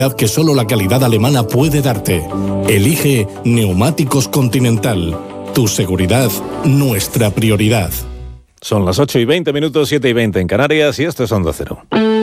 que solo la calidad alemana puede darte. Elige Neumáticos Continental. Tu seguridad, nuestra prioridad. Son las 8:20, 7:20 en Canarias, y esto es Onda Cero.